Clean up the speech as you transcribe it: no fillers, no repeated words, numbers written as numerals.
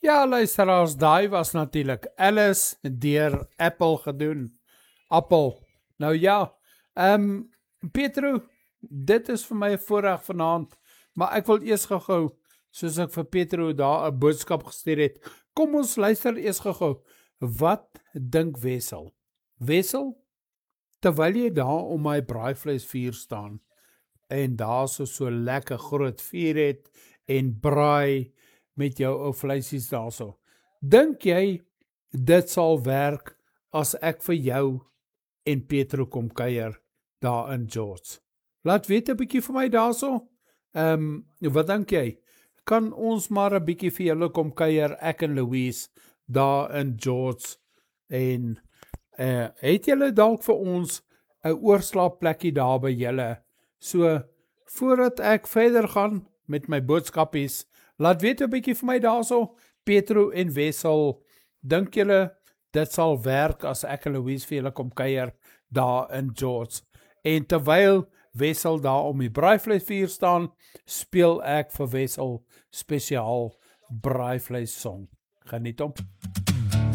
Ja, luisteraars, daai was natuurlijk Alice deur Apple gedoen. Appel. Nou ja, Petro, dit is vir my 'n voorreg vanaand, maar ek wil eers gou, soos ek vir Petro daar 'n boodskap gestuur het, kom ons luister eers gou. Wat dink Wessel? Wessel, terwyl jy daar om my braaivleisvuur staan, en daar so lekker groot vuur het, en braai met jou ou vleisies daarso. Dink jy, dit sal werk as ek vir jou en Petro kom kuier daar in George? Laat weet 'n bietjie vir my daarso. Wat dink jy? Kan ons maar 'n bietjie vir julle kom kuier, ek en Louise, daar in George, en het julle dalk vir ons 'n oorslaapplekkie daar by julle? So, voordat ek verder gaan met my boodskapies, laat weet 'n bietjie vir my daarso, Petro en Wessel, dink julle dit sal werk as ek en Louise vir julle kom kuier daar in George? En terwyl Wessel daar om die braaivleisvuur staan, speel ek vir Wessel spesiaal braaivleis song. Geniet hom.